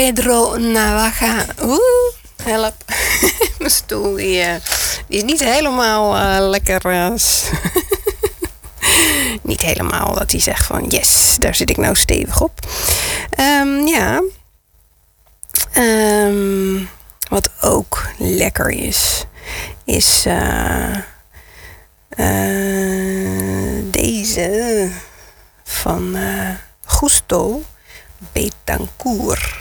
Pedro Navaja. Help. Mijn stoel die is niet helemaal lekker. Niet helemaal dat hij zegt van yes, daar zit ik nou stevig op. Ja. Wat ook lekker is deze van Gusto Betancourt.